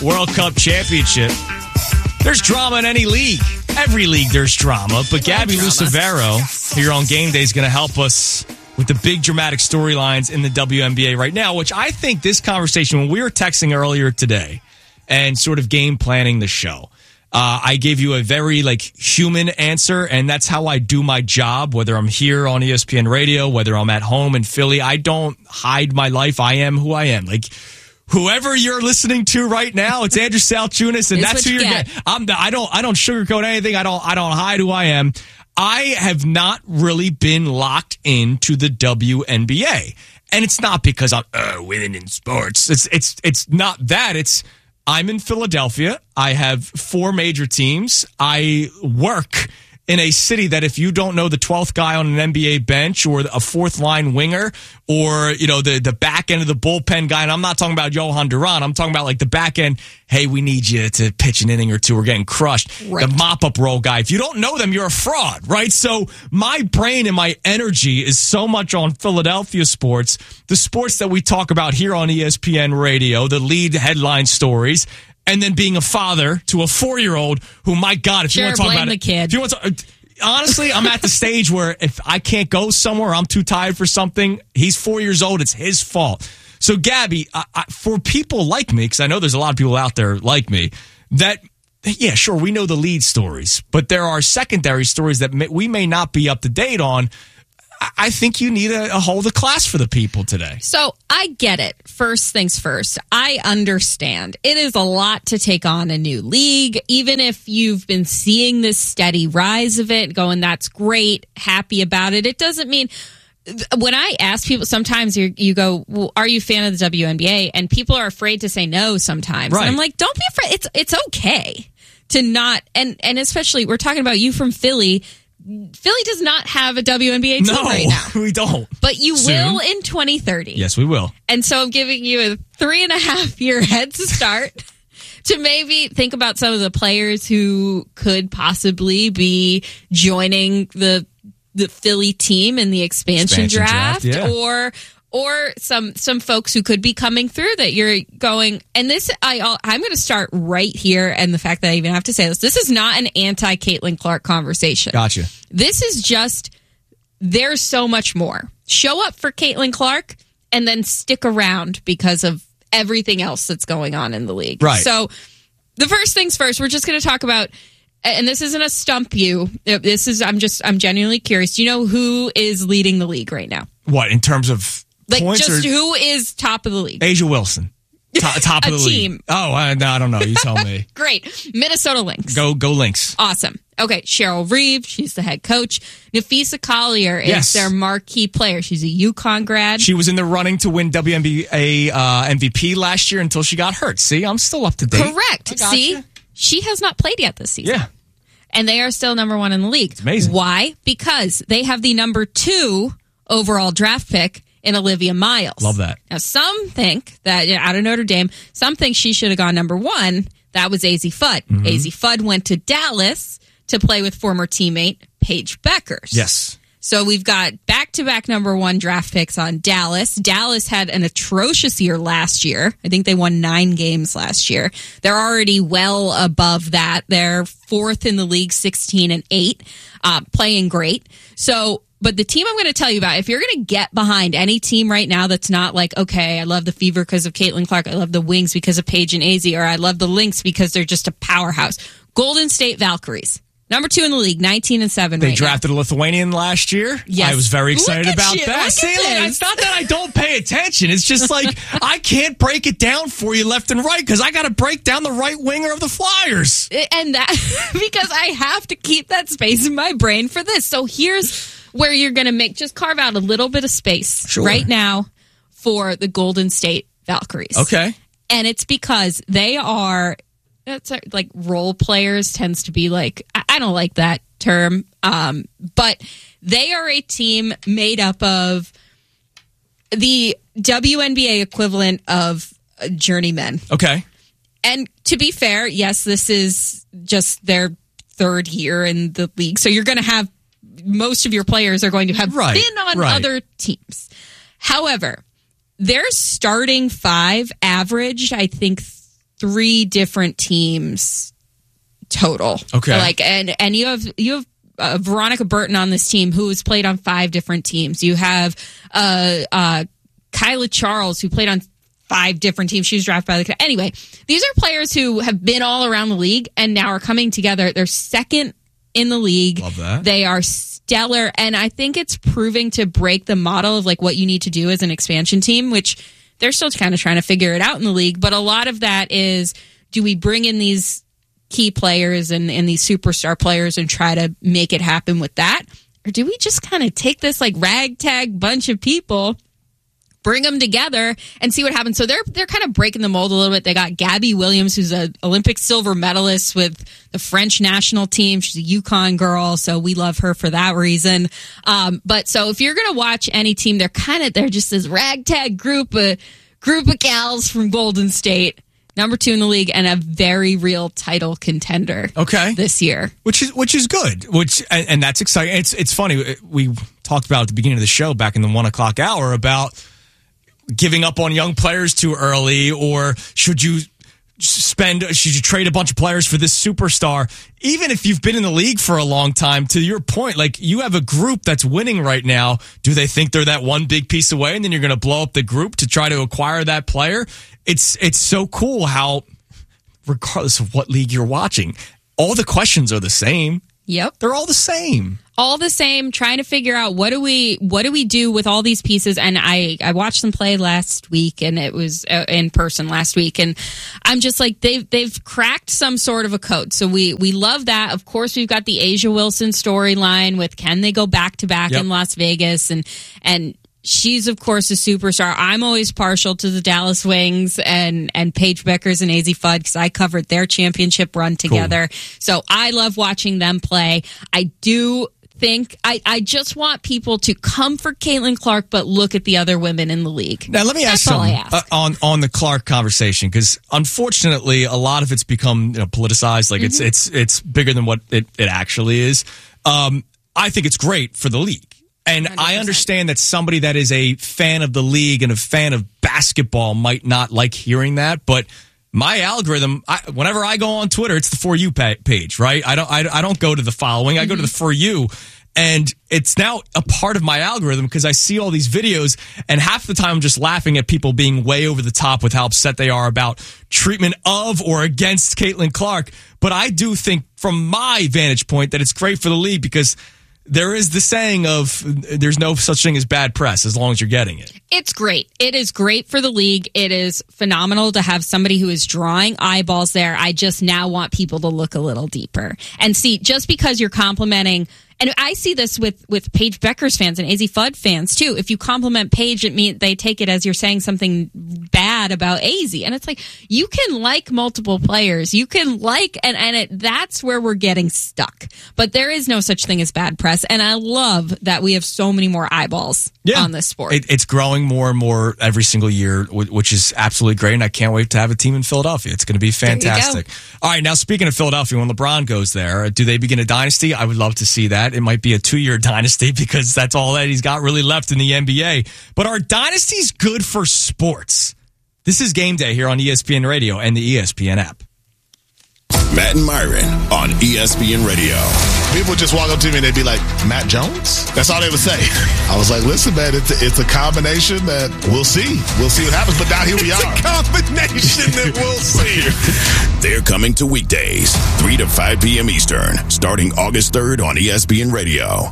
World Cup championship. There's drama in any league. Every league there's drama. But Gabby Lucevero here on Game Day is going to help us with the big dramatic storylines in the WNBA right now, which I think this conversation, when we were texting earlier today and sort of game planning the show, I gave you a very human answer, and that's how I do my job, whether I'm here on ESPN Radio, whether I'm at home in Philly. I don't hide my life. I am who I am. Whoever you're listening to right now, it's Andrew Salchunas, and that's who you're getting. I don't sugarcoat anything. I don't hide who I am. I have not really been locked into the WNBA, and it's not because I'm winning in sports. It's not that. It's I'm in Philadelphia. I have 4 major teams. I work in a city that if you don't know the 12th guy on an NBA bench or a fourth line winger or, the back end of the bullpen guy, and I'm not talking about Johan Duran, I'm talking about the back end, hey, we need you to pitch an inning or two, we're getting crushed. Right. The mop-up role guy. If you don't know them, you're a fraud, right? So my brain and my energy is so much on Philadelphia sports, the sports that we talk about here on ESPN Radio, the lead headline stories, and then being a father to a 4-year-old who, my God, if you want to talk about the kid. If you want to, honestly, I'm at the stage where if I can't go somewhere, I'm too tired for something. He's 4 years old. It's his fault. So, Gabby, for people like me, because I know there's a lot of people out there like me, that, yeah, sure, we know the lead stories, but there are secondary stories that we may not be up to date on. I think you need a hold of class for the people today. So I get it. First things first. I understand. It is a lot to take on a new league. Even if you've been seeing this steady rise of it, going, that's great, happy about it. It doesn't mean... When I ask people, sometimes you go, well, are you a fan of the WNBA? And people are afraid to say no sometimes. Right. And I'm like, don't be afraid. It's okay to not... And especially, we're talking about you from Philly. Philly does not have a WNBA team right now. No, we don't. But you will in 2030. Yes, we will. And so I'm giving you a 3.5-year head start to maybe think about some of the players who could possibly be joining the Philly team in the expansion draft yeah. or some folks who could be coming through that you're going, and this, I'm going to start right here, and the fact that I even have to say this is not an anti-Caitlin Clark conversation. Gotcha. This is just, there's so much more. Show up for Caitlin Clark, and then stick around because of everything else that's going on in the league. Right. So, the first things first, we're just going to talk about, and this isn't a stump you, this is, I'm genuinely curious. Do you know who is leading the league right now? What, in terms of points, just who is top of the league? Asia Wilson. Top of the team. League. Oh, I don't know. You tell me. Great. Minnesota Lynx. Go Lynx. Awesome. Okay, Cheryl Reeve, she's the head coach. Nafisa Collier is their marquee player. She's a UConn grad. She was in the running to win WNBA MVP last year until she got hurt. See, I'm still up to date. Correct. See, she has not played yet this season. Yeah. And they are still number 1 in the league. It's amazing. Why? Because they have the number 2 overall draft pick in Olivia Miles. Love that. Now, some think that out of Notre Dame, some think she should have gone number 1. That was Azzi Fudd. Mm-hmm. Azzi Fudd went to Dallas to play with former teammate Paige Beckers. Yes. So we've got back-to-back number 1 draft picks on Dallas. Dallas had an atrocious year last year. I think they won 9 games last year. They're already well above that. They're 4th in the league, 16-8, playing great. So, but the team I'm going to tell you about, if you're going to get behind any team right now that's not like, okay, I love the Fever because of Caitlin Clark, I love the Wings because of Paige and Azzi, or I love the Lynx because they're just a powerhouse. Golden State Valkyries. Number 2 in the league, 19-7. They drafted a Lithuanian last year. Yes. I was very excited about that. It's not that I don't pay attention. It's just like I can't break it down for you left and right because I got to break down the right winger of the Flyers. And that because I have to keep that space in my brain for this. So here's where you're going to just carve out a little bit of space right now for the Golden State Valkyries. Okay. And it's because they are... That's like role players tends to be like, I don't like that term, but they are a team made up of the WNBA equivalent of journeymen. Okay. And to be fair, yes, this is just their 3rd year in the league. So you're going to have, most of your players are going to have been on other teams. However, their starting 5 averaged, I think, 3 different teams total. Okay. Like, and you have Veronica Burton on this team who has played on 5 different teams. You have Kyla Charles who played on 5 different teams. She was drafted by the... Anyway, these are players who have been all around the league and now are coming together. They're second in the league. Love that. They are stellar, and I think it's proving to break the model of like what you need to do as an expansion team, which they're still kind of trying to figure it out in the league. But a lot of that is, do we bring in these key players and these superstar players and try to make it happen with that? Or do we just kind of take this like ragtag bunch of people, bring them together and see what happens? So they're kind of breaking the mold a little bit. They got Gabby Williams, who's an Olympic silver medalist with the French national team. She's a UConn girl, so we love her for that reason. But so if you're going to watch any team, they're just this ragtag group of gals from Golden State, number 2 in the league, and a very real title contender. Okay. This year, which is good. And that's exciting. It's funny. We talked about at the beginning of the show back in the 1 o'clock hour about giving up on young players too early, or should you trade a bunch of players for this superstar? Even if you've been in the league for a long time, to your point, like you have a group that's winning right now. Do they think they're that one big piece away and then you're going to blow up the group to try to acquire that player? It's so cool how, regardless of what league you're watching, all the questions are the same. Yep. They're all the same. All the same, trying to figure out what do we do with all these pieces. And I watched them play last week, and it was in person last week, and I'm just like, they've cracked some sort of a code. So we love that. Of course, we've got the Asia Wilson storyline with, can they go back to back in Las Vegas, and she's, of course, a superstar. I'm always partial to the Dallas Wings and Paige Beckers and AZ Fudd because I covered their championship run together. Cool. So I love watching them play. I do think I just want people to come for Caitlin Clark, but look at the other women in the league. Now, let me ask something on the Clark conversation, because unfortunately, a lot of it's become politicized. Like it's bigger than what it actually is. I think it's great for the league. And 100%. I understand that somebody that is a fan of the league and a fan of basketball might not like hearing that, but my algorithm, whenever I go on Twitter, it's the For You page, right? I don't go to the following. I go to the For You, and it's now a part of my algorithm because I see all these videos, and half the time I'm just laughing at people being way over the top with how upset they are about treatment of or against Caitlin Clark. But I do think, from my vantage point, that it's great for the league because there is the saying of there's no such thing as bad press as long as you're getting it. It's great. It is great for the league. It is phenomenal to have somebody who is drawing eyeballs there. I just now want people to look a little deeper and see, just because you're complimenting, and I see this with Paige Beckers fans and AZ Fudd fans too. If you compliment Paige, it means they take it as you're saying something bad about AZ. And it's like, you can like multiple players. You can like, that's where we're getting stuck. But there is no such thing as bad press. And I love that we have so many more eyeballs on this sport. It's growing more and more every single year, which is absolutely great. And I can't wait to have a team in Philadelphia. It's going to be fantastic. All right. Now, speaking of Philadelphia, when LeBron goes there, do they begin a dynasty? I would love to see that. It might be a 2-year dynasty because that's all that he's got really left in the NBA. But are dynasties good for sports? This is Game Day here on ESPN Radio and the ESPN app. Matt and Myron on ESPN Radio. People just walk up to me and they'd be like, Matt Jones? That's all they would say. I was like, listen, man, it's a combination that we'll see. We'll see what happens, but now here we are. It's a combination that we'll see. They're coming to weekdays, 3 to 5 p.m. Eastern, starting August 3rd on ESPN Radio.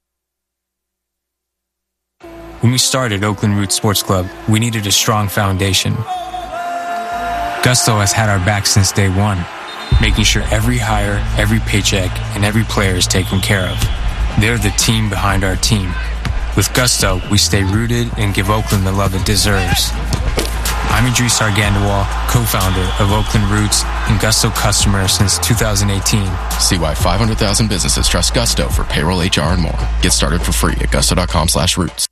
When we started Oakland Roots Sports Club, we needed a strong foundation. Gusto has had our back since day one, making sure every hire, every paycheck, and every player is taken care of. They're the team behind our team. With Gusto, we stay rooted and give Oakland the love it deserves. I'm Idris Argandawal, co-founder of Oakland Roots and Gusto customer since 2018. See why 500,000 businesses trust Gusto for payroll, HR, and more. Get started for free at gusto.com/roots.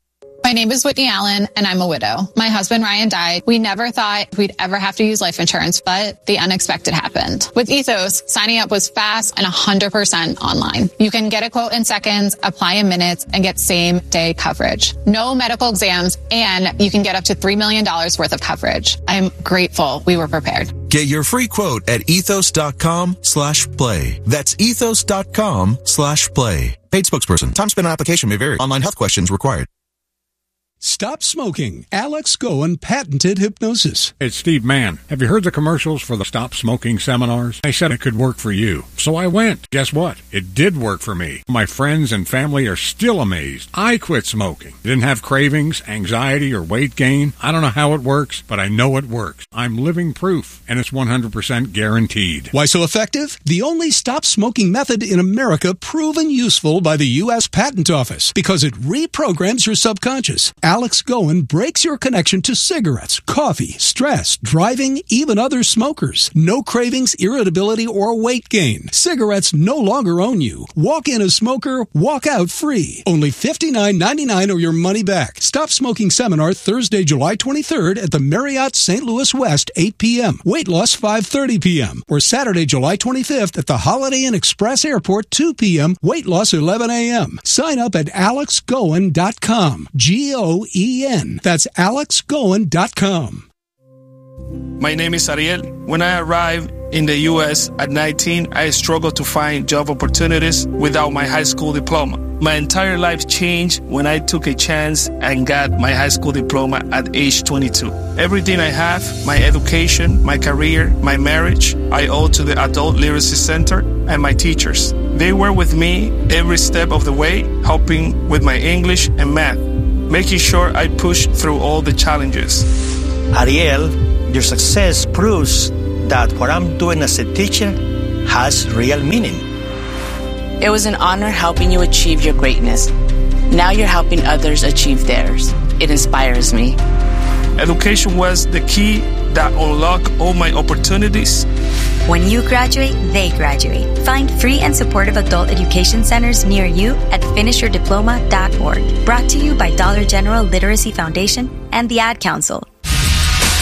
My name is Whitney Allen, and I'm a widow. My husband, Ryan, died. We never thought we'd ever have to use life insurance, but the unexpected happened. With Ethos, signing up was fast and 100% online. You can get a quote in seconds, apply in minutes, and get same-day coverage. No medical exams, and you can get up to $3 million worth of coverage. I'm grateful we were prepared. Get your free quote at ethos.com/play. That's ethos.com/play. Paid spokesperson. Time spent on application may vary. Online health questions required. Stop smoking. Alex Goen patented hypnosis. It's Steve Mann. Have you heard the commercials for the Stop Smoking seminars? They said it could work for you. So I went. Guess what? It did work for me. My friends and family are still amazed. I quit smoking. Didn't have cravings, anxiety, or weight gain. I don't know how it works, but I know it works. I'm living proof, and it's 100% guaranteed. Why so effective? The only stop smoking method in America proven useful by the U.S. Patent Office because it reprograms your subconscious. Alex Goen breaks your connection to cigarettes, coffee, stress, driving, even other smokers. No cravings, irritability, or weight gain. Cigarettes no longer own you. Walk in a smoker, walk out free. Only $59.99 or your money back. Stop Smoking Seminar Thursday, July 23rd at the Marriott St. Louis West, 8 p.m. Weight loss, 5:30 p.m. Or Saturday, July 25th at the Holiday Inn Express Airport, 2 p.m. Weight loss, 11 a.m. Sign up at alexgoen.com. Goen. That's alexgoen.com. My name is Ariel. When I arrived in the U.S. at 19, I struggled to find job opportunities without my high school diploma. My entire life changed when I took a chance and got my high school diploma at age 22. Everything I have, my education, my career, my marriage, I owe to the Adult Literacy Center and my teachers. They were with me every step of the way, helping with my English and math, making sure I pushed through all the challenges. Ariel, your success proves that what I'm doing as a teacher has real meaning. It was an honor helping you achieve your greatness. Now you're helping others achieve theirs. It inspires me. Education was the key that unlocked all my opportunities. When you graduate, they graduate. Find free and supportive adult education centers near you at finishyourdiploma.org. Brought to you by Dollar General Literacy Foundation and the Ad Council.